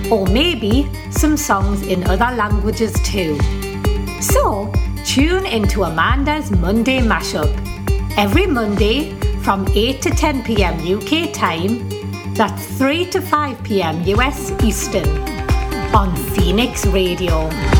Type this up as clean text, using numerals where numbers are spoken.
or maybe some songs in other languages too. So, tune into Amanda's Monday Mashup every Monday from 8 to 10 p.m. UK time, that's 3 to 5 p.m. US Eastern, on Phoenix Radio.